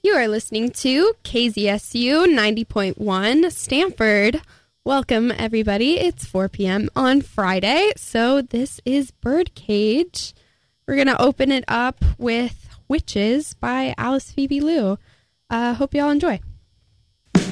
You are listening to KZSU 90.1 Stanford. Welcome, everybody. It's 4 p.m. on Friday, so this is Birdcage. We're going to open it up with Witches by Alice Phoebe Lou. Hope you all enjoy.